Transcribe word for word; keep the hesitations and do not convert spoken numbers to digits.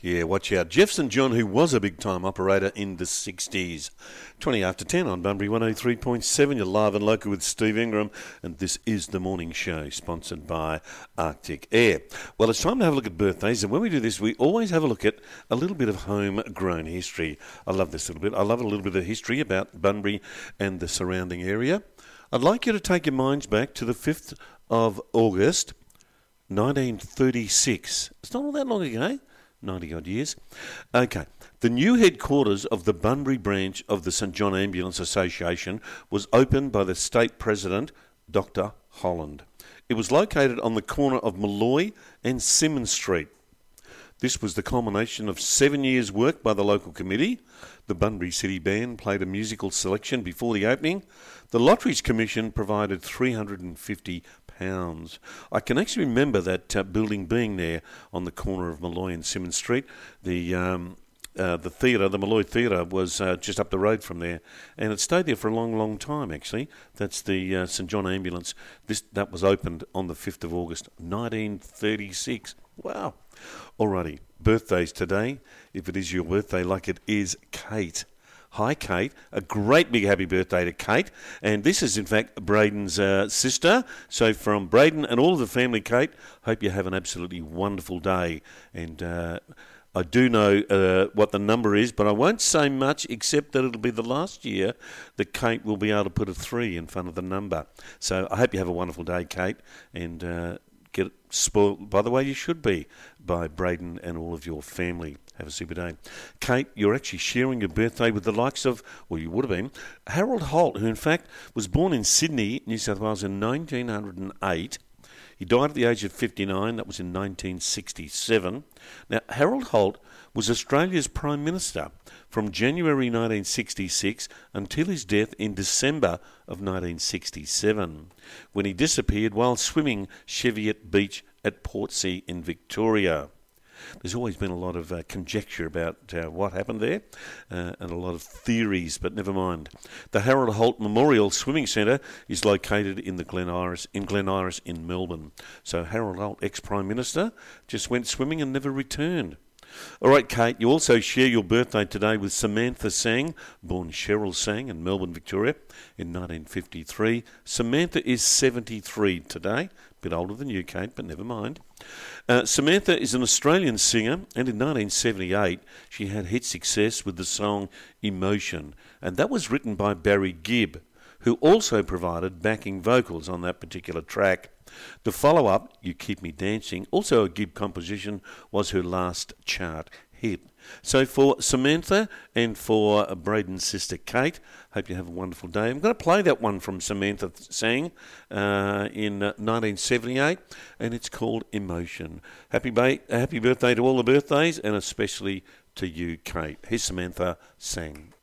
Yeah, watch out. Jeff Saint John, who was a big-time operator in the sixties. twenty after ten on Bunbury one oh three point seven. You're live and local with Steve Ingram, and this is The Morning Show, sponsored by Arctic Air. Well, it's time to have a look at birthdays, and when we do this, we always have a look at a little bit of homegrown history. I love this little bit. I love a little bit of history about Bunbury and the surrounding area. I'd like you to take your minds back to the fifth of August, nineteen thirty-six. It's not all that long ago. ninety-odd years. Okay. The new headquarters of the Bunbury branch of the Saint John Ambulance Association was opened by the state president, Doctor Holland. It was located on the corner of Molloy and Symonds Street. This was the culmination of seven years' work by the local committee. The Bunbury City Band played a musical selection before the opening. The Lotteries Commission provided three hundred fifty pounds. I can actually remember that uh, building being there on the corner of Molloy and Symonds Street. The um, uh, the theatre, the Molloy Theatre, was uh, just up the road from there, and it stayed there for a long, long time. Actually, that's the uh, Saint John Ambulance. This that was opened on the fifth of August, nineteen thirty-six. Wow. Alrighty, birthdays today. If it is your birthday, like it is Kate. Hi, Kate. A great big happy birthday to Kate. And this is, in fact, Braden's uh, sister. So from Braden and all of the family, Kate, hope you have an absolutely wonderful day. And uh, I do know uh, what the number is, but I won't say much except that it'll be the last year that Kate will be able to put a three in front of the number. So I hope you have a wonderful day, Kate, and uh, get spoiled by the way you should be by Braden and all of your family. Have a super day. Kate, you're actually sharing your birthday with the likes of, well, you would have been, Harold Holt, who in fact was born in Sydney, New South Wales in nineteen oh eight. He died at the age of fifty-nine. That was in nineteen sixty-seven. Now, Harold Holt was Australia's Prime Minister from January nineteen sixty-six until his death in December of nineteen sixty-seven, when he disappeared while swimming Cheviot Beach at Portsea in Victoria. There's always been a lot of uh, conjecture about uh, what happened there uh, and a lot of theories, but never mind. The Harold Holt Memorial Swimming Centre is located in the Glen Iris, in Glen Iris in Melbourne. So Harold Holt, ex-Prime Minister, just went swimming and never returned. All right, Kate, you also share your birthday today with Samantha Sang, born Cheryl Sang in Melbourne, Victoria, in nineteen fifty-three. Samantha is seventy-three today, a bit older than you, Kate, but never mind. Uh, Samantha is an Australian singer, and in nineteen seventy-eight she had hit success with the song Emotion, and that was written by Barry Gibb, who also provided backing vocals on that particular track. The follow-up, You Keep Me Dancing, also a Gibb composition, was her last chart hit. So for Samantha and for Braden's sister Kate, hope you have a wonderful day. I'm going to play that one from Samantha Sang uh, in uh, nineteen seventy-eight, and it's called Emotion. Happy, ba- happy birthday to all the birthdays, and especially to you, Kate. Here's Samantha Sang.